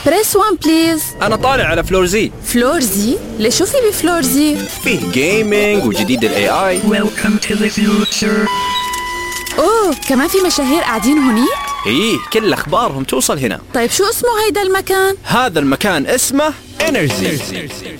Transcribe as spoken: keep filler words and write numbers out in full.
بريس وان بليز. أنا طالع على فلور زي. فلور زي؟ ليش شو في بفلور زي؟ فيه جيمينج وجديد ال إيه آي. Welcome to the future. أوه كمان في مشاهير قاعدين هوني؟ إيه كل أخبارهم توصل هنا. طيب شو اسمه هيدا المكان؟ هذا المكان اسمه إنرجي.